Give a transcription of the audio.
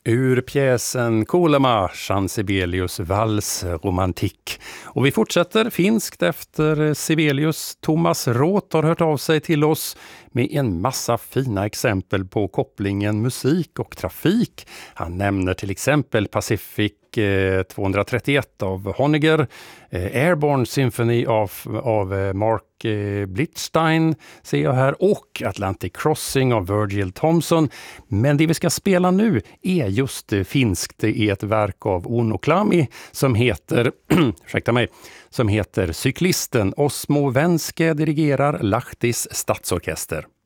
Ur pjäsen Kuolema, Jean Sibelius vals romantik. Och vi fortsätter finskt efter Sibelius. Thomas Roth har hört av sig till oss med en massa fina exempel på kopplingen musik och trafik. Han nämner till exempel Pacific 231 av Honegger, Airborne Symphony av Mark Blitzstein ser jag här, och Atlantic Crossing av Virgil Thomson. Men det vi ska spela nu är just finskt. Det är ett verk av Uno Klami som heter som heter Cyklisten. Osmo Venske dirigerar Lahtis stadsorkester.